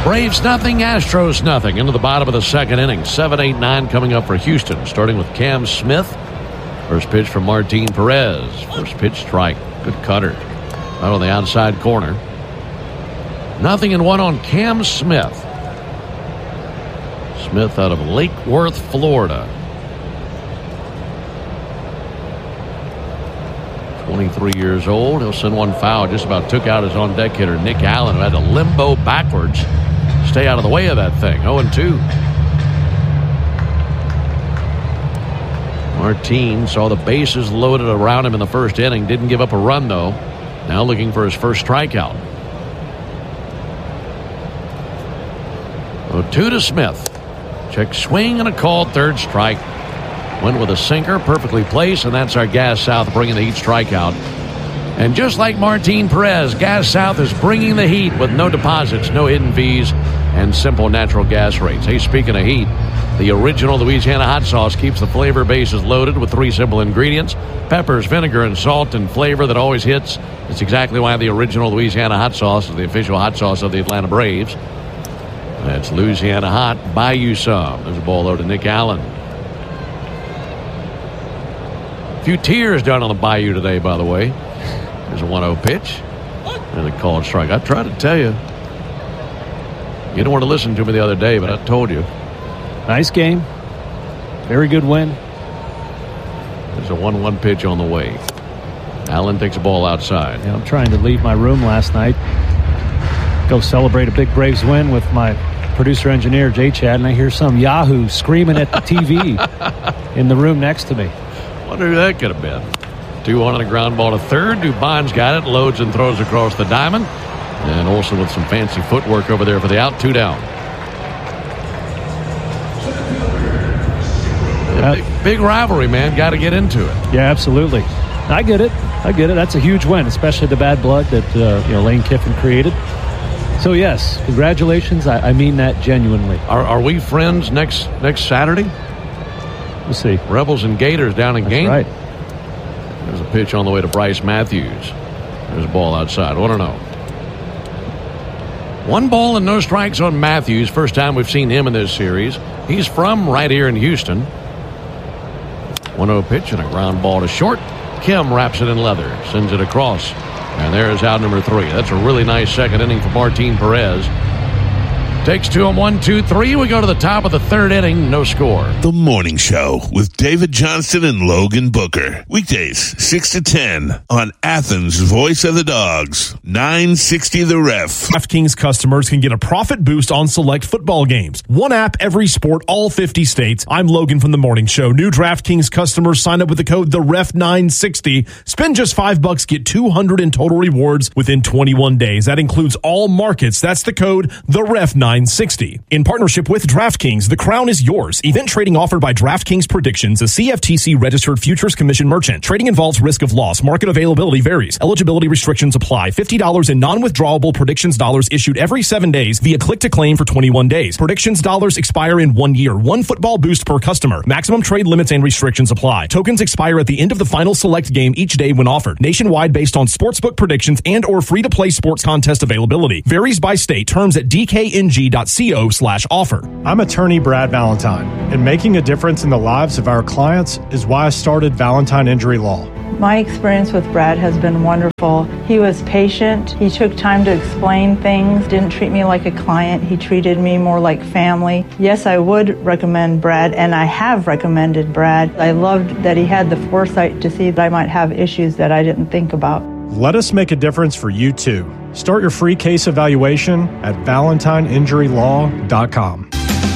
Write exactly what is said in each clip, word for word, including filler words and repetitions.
Braves nothing, Astros nothing. Into the bottom of the second inning. seven eight nine coming up for Houston, starting with Cam Smith. First pitch from Martin Perez. First pitch strike. Good cutter. Out on the outside corner. Nothing and one on Cam Smith. Smith out of Lake Worth, Florida. twenty-three years old. He'll send one foul. Just about took out his on-deck hitter, Nick Allen, who had to limbo backwards. Stay out of the way of that thing. oh and two. Martin saw the bases loaded around him in the first inning. Didn't give up a run, though. Now looking for his first strikeout. oh two to Smith. Check swing and a called third strike. Went with a sinker, perfectly placed, and that's our Gas South bringing the heat strikeout. And just like Martin Perez, Gas South is bringing the heat with no deposits, no hidden fees, and simple natural gas rates. Hey, speaking of heat, the original Louisiana hot sauce keeps the flavor bases loaded with three simple ingredients: peppers, vinegar, and salt, and flavor that always hits. It's exactly why the original Louisiana hot sauce is the official hot sauce of the Atlanta Braves. That's Louisiana Hot. Buy you some. There's a ball low to Nick Allen. A few tears down on the bayou today, by the way. There's a one oh pitch. And a called strike. I tried to tell you. You don't want to listen to me the other day, but I told you. Nice game. Very good win. There's a one one pitch on the way. Allen takes a ball outside. Yeah, I'm trying to leave my room last night. Go celebrate a big Braves win with my producer engineer, Jay Chad, and I hear some Yahoo screaming at the T V in the room next to me. Wonder who that could have been. two one on a ground ball to third. Dubon's got it. Loads and throws across the diamond. And Olsen with some fancy footwork over there for the out. Two down. Uh, big, big rivalry, man. Got to get into it. Yeah, absolutely. I get it. I get it. That's a huge win, especially the bad blood that uh, you know Lane Kiffin created. So, yes, congratulations. I, I mean that genuinely. Are, are we friends next next Saturday? We'll see. Rebels and Gators down in That's Gaines. right. There's a pitch on the way to Bryce Matthews. There's a ball outside. one oh. One ball and no strikes on Matthews. First time we've seen him in this series. He's from right here in Houston. one oh pitch and a ground ball to short. Kim wraps it in leather. Sends it across. And there's out number three. That's a really nice second inning for Martin Perez. Takes two on one, two, three. We go to the top of the third inning. No score. The Morning Show with David Johnston and Logan Booker. Weekdays, six to ten on Athens' Voice of the Dogs. nine sixty The Ref. DraftKings customers can get a profit boost on select football games. One app, every sport, all fifty states. I'm Logan from The Morning Show. New DraftKings customers sign up with the code the ref nine sixty. Spend just five bucks, get two hundred in total rewards within twenty-one days. That includes all markets. That's the code the ref nine sixty. In partnership with DraftKings, the crown is yours. Event trading offered by DraftKings Predictions, a C F T C registered futures commission merchant. Trading involves risk of loss. Market availability varies. Eligibility restrictions apply. fifty dollars in non-withdrawable predictions dollars issued every seven days via click to claim for twenty-one days. Predictions dollars expire in one year. One football boost per customer. Maximum trade limits and restrictions apply. Tokens expire at the end of the final select game each day when offered. Nationwide based on sportsbook predictions and or free-to-play sports contest availability. Varies by state. Terms at d k n g dot co slash offer. I'm attorney Brad Valentine, and making a difference in the lives of our clients is why I started Valentine Injury Law. My experience with Brad has been wonderful. He was patient. He took time to explain things, didn't treat me like a client. He treated me more like family. Yes, I would recommend Brad, and I have recommended Brad. I loved that he had the foresight to see that I might have issues that I didn't think about. Let us make a difference for you too. Start your free case evaluation at valentine injury law dot com.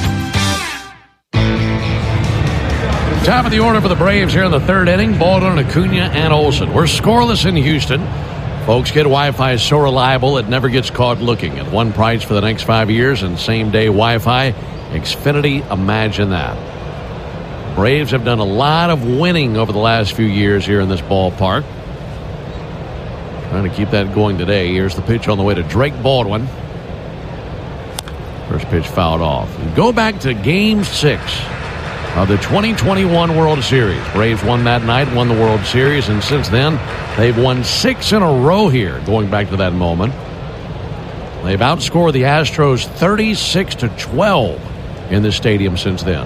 Top of the order for the Braves here in the third inning. Baldwin, Acuna, and Olsen. We're scoreless in Houston. Folks, get Wi-Fi so reliable it never gets caught looking. At one price for the next five years and same-day Wi-Fi. Xfinity, imagine that. Braves have done a lot of winning over the last few years here in this ballpark. Trying to keep that going today. Here's the pitch on the way to Drake Baldwin. First pitch fouled off. And go back to Game six of the twenty twenty-one World Series. Braves won that night, won the World Series, and since then, they've won six in a row here, going back to that moment. They've outscored the Astros thirty-six to twelve in this stadium since then.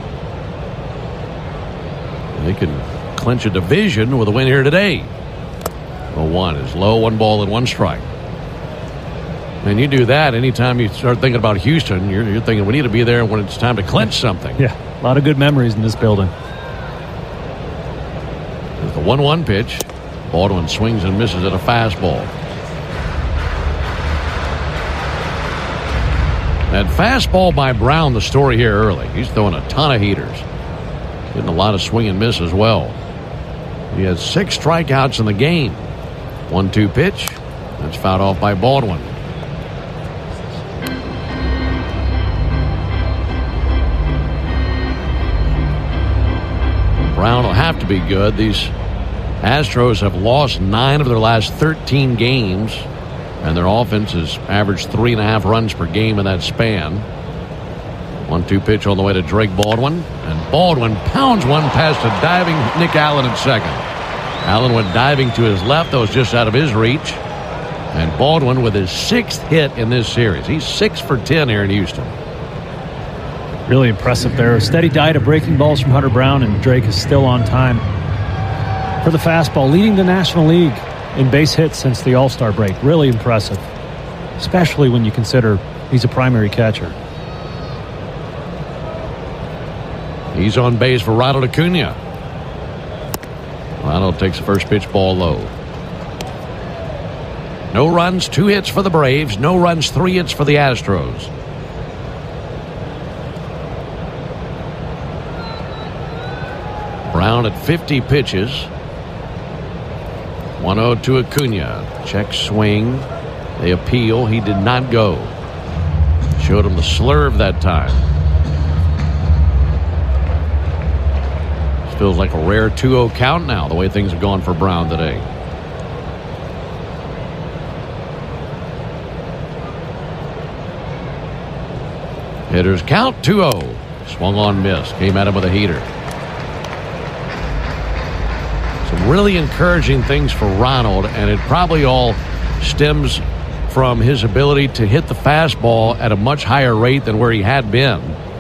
They can clinch a division with a win here today. oh one is low, one ball and one strike. And you do that anytime you start thinking about Houston, you're, you're thinking we need to be there when it's time to clinch something. Yeah, a lot of good memories in this building. There's the one one pitch. Baldwin swings and misses at a fastball. That fastball by Brown, the story here early. He's throwing a ton of heaters. Getting a lot of swing and miss as well. He has six strikeouts in the game. one two pitch. That's fouled off by Baldwin. Brown will have to be good. These Astros have lost nine of their last thirteen games, and their offense has averaged three and a half runs per game in that span. one two pitch on the way to Drake Baldwin, and Baldwin pounds one past a diving Nick Allen at second. Allen went diving to his left. That was just out of his reach. And Baldwin with his sixth hit in this series. He's six for ten here in Houston. Really impressive there. A steady diet of breaking balls from Hunter Brown, and Drake is still on time for the fastball, leading the National League in base hits since the All-Star break. Really impressive, especially when you consider he's a primary catcher. He's on base for Ronald Acuna. Ronald takes the first pitch, ball low. No runs, two hits for the Braves. No runs, three hits for the Astros. Brown at fifty pitches. one oh to Acuna. Check swing. They appeal. He did not go. Showed him the slurve that time. This feels like a rare two oh count now, the way things have gone for Brown today. Hitters count two oh. Swung on, miss. Came at him with a heater. Some really encouraging things for Ronald, and it probably all stems from his ability to hit the fastball at a much higher rate than where he had been.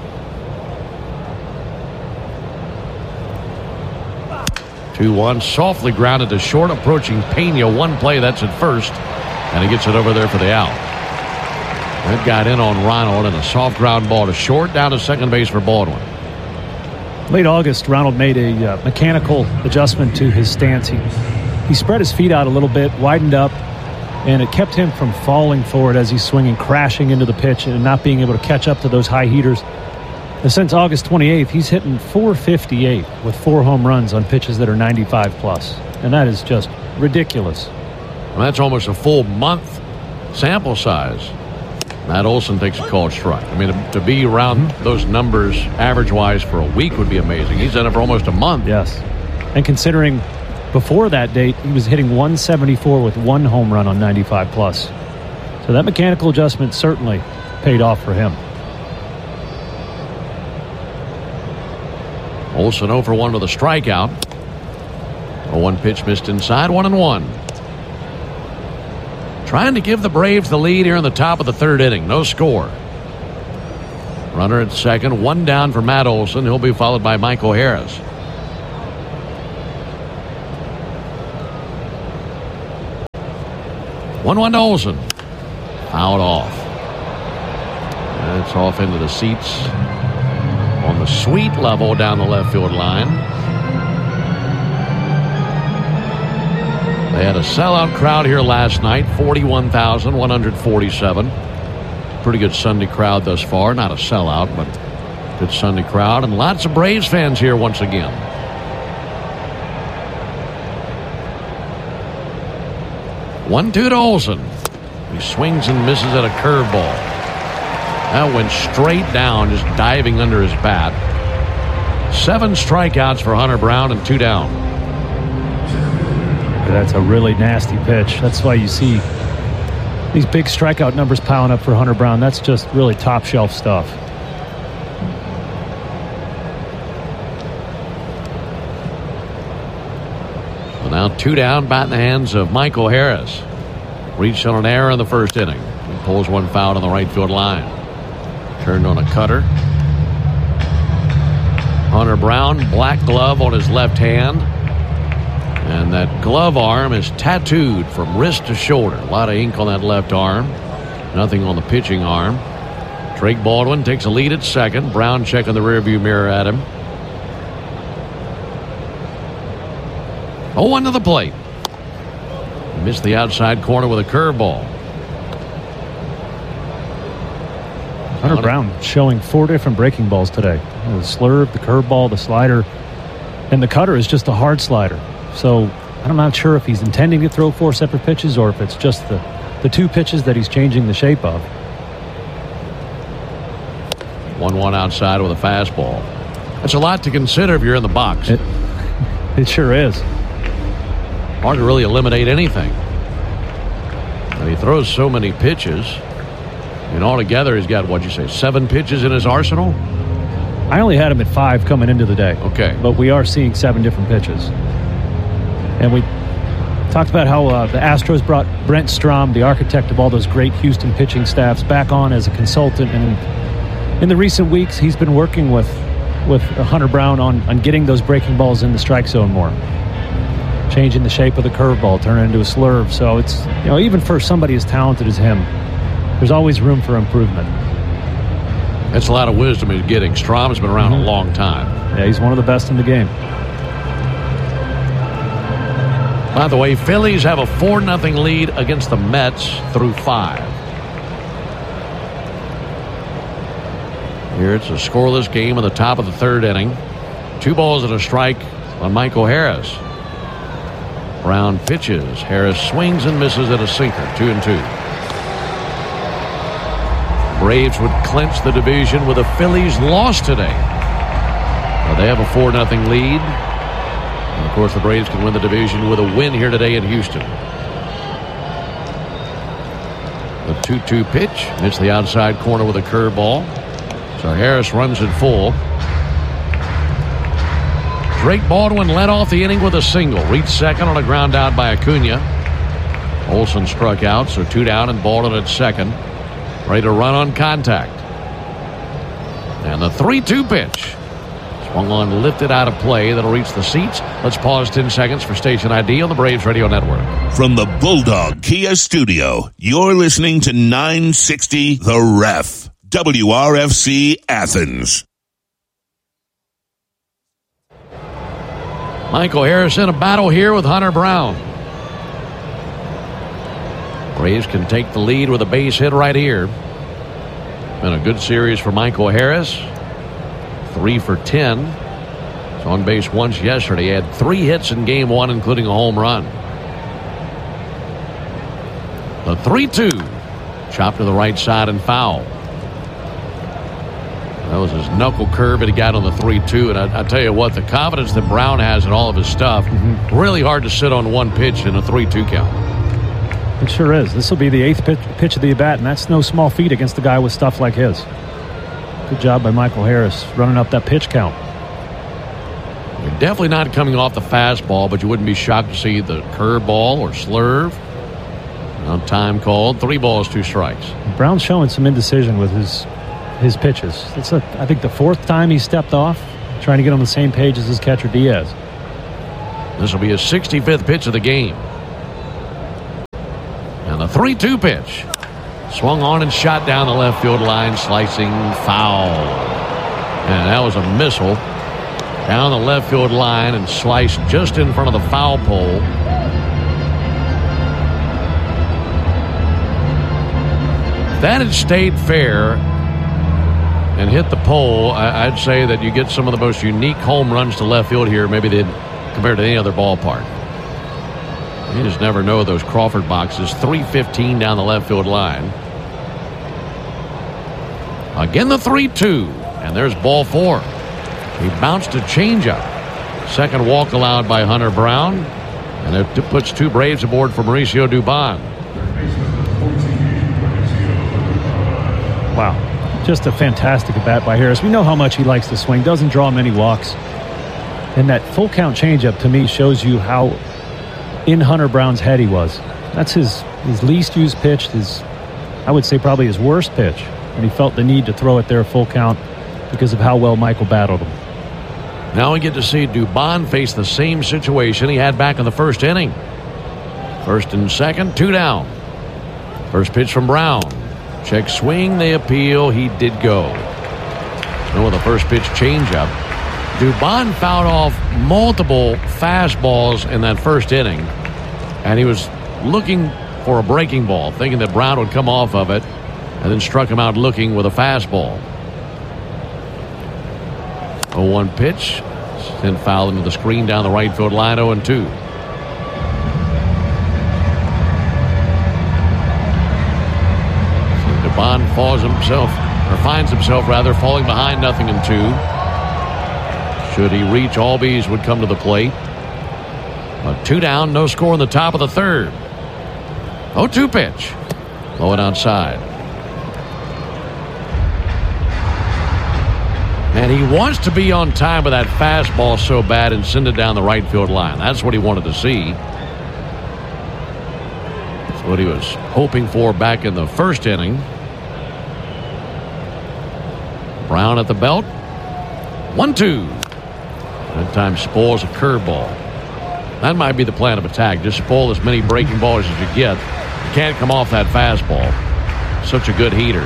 two one, softly grounded to short, approaching Pena. One play, that's at first, and he gets it over there for the out. That got in on Ronald, and a soft ground ball to short, down to second base for Baldwin. Late August, Ronald made a uh, mechanical adjustment to his stance. He, he spread his feet out a little bit, widened up, and it kept him from falling forward as he's swinging, crashing into the pitch, and not being able to catch up to those high heaters. And since August twenty-eighth, he's hitting four fifty-eight with four home runs on pitches that are ninety-five plus. And that is just ridiculous. Well, that's almost a full month sample size. Matt Olson takes a called strike. I mean, to, to be around mm-hmm. those numbers average-wise for a week would be amazing. He's done it for almost a month. Yes. And considering before that date, he was hitting one seventy-four with one home run on ninety-five plus. So that mechanical adjustment certainly paid off for him. Olson oh for one with a strikeout. A one pitch missed inside, one and one. Trying to give the Braves the lead here in the top of the third inning. No score. Runner at second. One down for Matt Olson. He'll be followed by Michael Harris. one one to Olson. Fouled off. That's off into the seats on the suite level down the left field line. They had a sellout crowd here last night, forty-one thousand one hundred forty-seven. Pretty good Sunday crowd thus far. Not a sellout, but good Sunday crowd. And lots of Braves fans here once again. one two to Olson. He swings and misses at a curveball. That went straight down, just diving under his bat. Seven strikeouts for Hunter Brown and two down. That's a really nasty pitch. That's why you see these big strikeout numbers piling up for Hunter Brown. That's just really top shelf stuff. Well, now two down, bat in the hands of Michael Harris. Reached on an error in the first inning. pulls one foul on the right field line. Turned on a cutter. Hunter Brown, black glove on his left hand. And that glove arm is tattooed from wrist to shoulder. A lot of ink on that left arm. Nothing on the pitching arm. Drake Baldwin takes a lead at second. Brown checking the rearview mirror at him. oh one to the plate. Missed the outside corner with a curveball. Hunter Brown showing four different breaking balls today. The slurve, the curveball, the slider, and the cutter is just a hard slider. So I'm not sure if he's intending to throw four separate pitches or if it's just the, the two pitches that he's changing the shape of. one one outside with a fastball. That's a lot to consider if you're in the box. It, it sure is. Hard to really eliminate anything. And he throws so many pitches. And altogether, he's got, what'd you say, seven pitches in his arsenal? I only had him at five coming into the day. Okay. But we are seeing seven different pitches. And we talked about how uh, the Astros brought Brent Strom, the architect of all those great Houston pitching staffs, back on as a consultant. And in the recent weeks, he's been working with, with Hunter Brown on, on getting those breaking balls in the strike zone more. Changing the shape of the curveball, turning it into a slurve. So it's, you know, even for somebody as talented as him, there's always room for improvement. That's a lot of wisdom he's getting. Strom's been around mm-hmm. a long time. Yeah, he's one of the best in the game. By the way, Phillies have a four nothing lead against the Mets through five. Here it's a scoreless game in the top of the third inning. Two balls and a strike on Michael Harris. Brown pitches. Harris swings and misses at a sinker. Two and two. Braves would clinch the division with the Phillies loss today. Well, they have a four nothing lead. And of course, the Braves can win the division with a win here today in Houston. The two two pitch. Missed the outside corner with a curveball. So Harris runs it full. Drake Baldwin led off the inning with a single. Reached second on a ground out by Acuna. Olson struck out, so two down and Baldwin at second. Ready to run on contact. And the three two pitch. Swung on, lifted out of play. That'll reach the seats. Let's pause ten seconds for station I D on the Braves Radio Network. From the Bulldog Kia Studio, you're listening to nine sixty The Ref. W R F C Athens. Michael Harris in a battle here with Hunter Brown. Braves can take the lead with a base hit right here. Been a good series for Michael Harris. Three for ten. He's on base once yesterday. He had three hits in game one, including a home run. The three two. Chopped to the right side and foul. That was his knuckle curve that he got on the three two. And I, I tell you what, the confidence that Brown has in all of his stuff, mm-hmm. really hard to sit on one pitch in a three two count. It sure is. This will be the eighth pitch, pitch of the at-bat, and that's no small feat against a guy with stuff like his. Good job by Michael Harris running up that pitch count. You're definitely not coming off the fastball, but you wouldn't be shocked to see the curveball or slurve. No time called. Three balls, two strikes. Brown's showing some indecision with his his pitches. It's, a, I think, the fourth time he stepped off, trying to get on the same page as his catcher Diaz. This will be his sixty-fifth pitch of the game. And the three two pitch. Swung on and shot down the left field line, slicing foul. And that was a missile down the left field line and sliced just in front of the foul pole. If that had stayed fair and hit the pole, I'd say that you get some of the most unique home runs to left field here, maybe they'd compared to any other ballpark. You just never know those Crawford boxes. three fifteen down the left field line. Again, the three two. And there's ball four. He bounced a changeup. Second walk allowed by Hunter Brown. And it puts two Braves aboard for Mauricio Dubon. Wow. Just a fantastic at-bat by Harris. We know how much he likes to swing. Doesn't draw many walks. And that full count changeup, to me, shows you how in Hunter Brown's head he was. That's his, his least used pitch, his I would say probably his worst pitch, and he felt the need to throw it there full count because of how well Michael battled him. Now we get to see Dubon face the same situation he had back in the first inning. First and second, two down. First pitch from Brown. Check swing, they appeal. He did go. And with the first pitch changeup, Dubon fouled off multiple fastballs in that first inning, and he was looking for a breaking ball, thinking that Brown would come off of it, and then struck him out looking with a fastball. oh one pitch, sent foul into the screen down the right field line, oh and two. So Dubon falls himself, or finds himself rather, falling behind nothing in two. Should he reach, Albies would come to the plate. But two down, no score in the top of the third. oh two pitch. Low and outside. And he wants to be on time with that fastball so bad and send it down the right field line. That's what he wanted to see. That's what he was hoping for back in the first inning. Brown at the belt. one two. That time spoils a curveball. That might be the plan of attack. Just spoil as many breaking balls as you get. You can't come off that fastball. Such a good heater.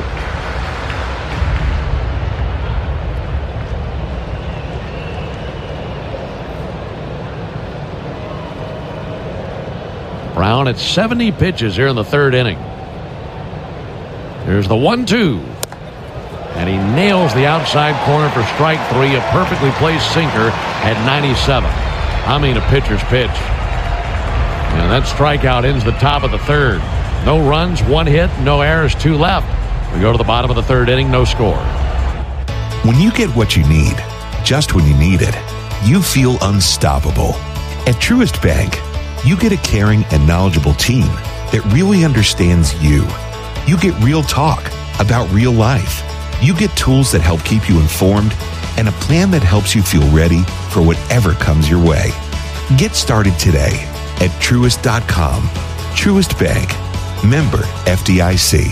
Brown at seventy pitches here in the third inning. Here's the one two. And he nails the outside corner for strike three. A perfectly placed sinker at ninety-seven. I mean, a pitcher's pitch. And that strikeout ends the top of the third. No runs, one hit, no errors, two left. We go to the bottom of the third inning, no score. When you get what you need, just when you need it, you feel unstoppable. At Truist Bank, you get a caring and knowledgeable team that really understands you. You get real talk about real life. You get tools that help keep you informed and a plan that helps you feel ready for whatever comes your way. Get started today at Truist dot com. Truist Bank. Member F D I C.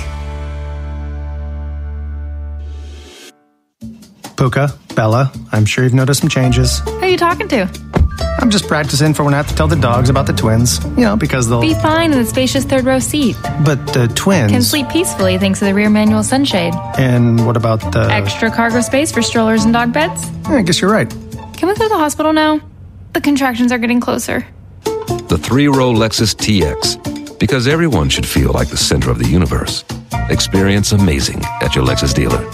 Puka, Bella, I'm sure you've noticed some changes. Who are you talking to? I'm just practicing for when I have to tell the dogs about the twins. You know, because they'll... Be fine in the spacious third row seat. But the twins... Can sleep peacefully thanks to the rear manual sunshade. And what about the... Extra cargo space for strollers and dog beds? I guess you're right. Can we go to the hospital now? The contractions are getting closer. The three-row Lexus T X. Because everyone should feel like the center of the universe. Experience amazing at your Lexus dealer.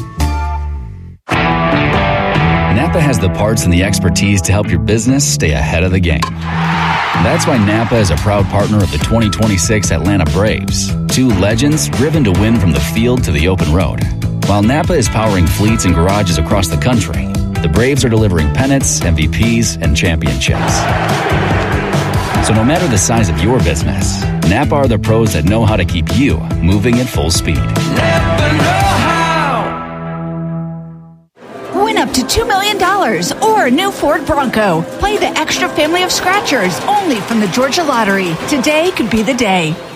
Napa has the parts and the expertise to help your business stay ahead of the game. That's why Napa is a proud partner of the twenty twenty-six Atlanta Braves, two legends driven to win from the field to the open road. While Napa is powering fleets and garages across the country, the Braves are delivering pennants, M V Ps, and championships. So no matter the size of your business, Napa are the pros that know how to keep you moving at full speed. Napa know how. Win up to two million dollars or a new Ford Bronco. Play the extra family of scratchers only from the Georgia Lottery. Today could be the day.